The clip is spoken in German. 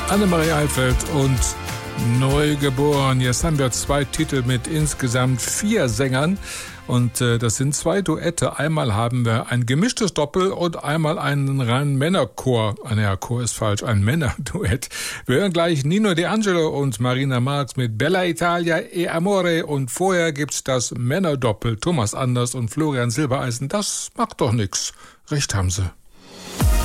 Annemarie Eifeld und Neugeboren. Jetzt haben wir 2 Titel mit insgesamt 4 Sängern. Und das sind 2 Duette. Einmal haben wir ein gemischtes Doppel und einmal einen reinen Männerchor. Naja, Chor ist falsch, ein Männerduett. Wir hören gleich Nino De Angelo und Marina Marx mit Bella Italia e Amore. Und vorher gibt's das Männerdoppel. Thomas Anders und Florian Silbereisen. Das macht doch nix. Recht haben sie.